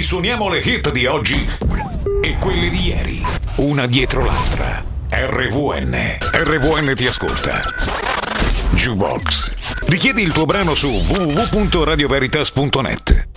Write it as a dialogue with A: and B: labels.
A: Risuoniamo le hit di oggi e quelle di ieri, una dietro l'altra. RVN ti ascolta. Jukebox. Richiedi il tuo brano su www.radioveritas.net.